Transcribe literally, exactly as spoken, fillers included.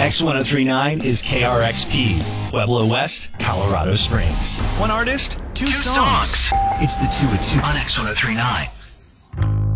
X ten thirty-nine is K R X P, Pueblo West, Colorado Springs. One artist, two, Two songs. songs. It's the two of two On X ten thirty-nine.